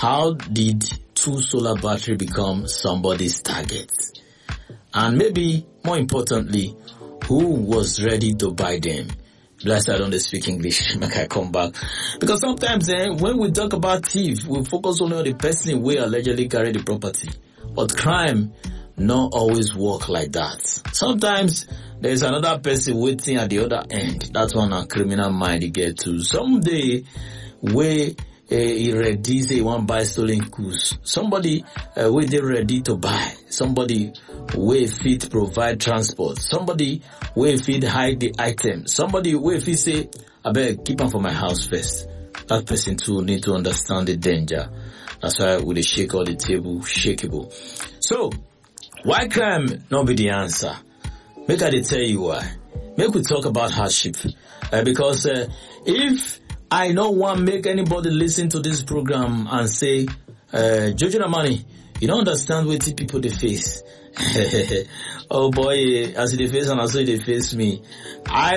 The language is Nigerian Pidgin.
how did two solar battery become somebody's target? And maybe more importantly, who was ready to buy them? Bless I don't speak English, make I come back. Because sometimes when we talk about thief, we focus only on the person who allegedly carry the property. But crime not always work like that. Sometimes there's another person waiting at the other end. That's one a criminal mind you get to. Someday where he ready say he want buy stolen goods. Somebody where they ready to buy. Somebody where fit provide transport. Somebody where fit hide the item. Somebody where fit say, I beg keep them for my house first. That person too need to understand the danger. That's why we shake all the table shakeable. So why crime not be the answer? Make I tell you why. Make we talk about hardship. Because if I don't want to make anybody listen to this program and say, Jojo Namani, you don't understand what people they face. Oh boy, as they face and as they face me.